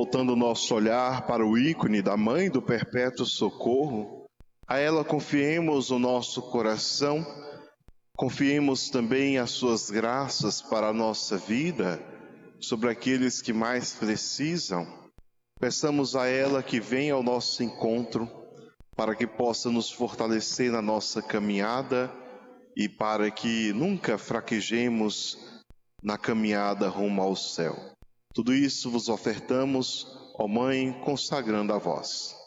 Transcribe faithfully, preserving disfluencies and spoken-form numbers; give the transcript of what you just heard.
voltando o nosso olhar para o ícone da Mãe do Perpétuo Socorro, a ela confiemos o nosso coração, confiemos também as suas graças para a nossa vida, sobre aqueles que mais precisam. Peçamos a ela que venha ao nosso encontro, para que possa nos fortalecer na nossa caminhada e para que nunca fraquejemos na caminhada rumo ao céu. Tudo isso vos ofertamos, ó Mãe, consagrando a vós.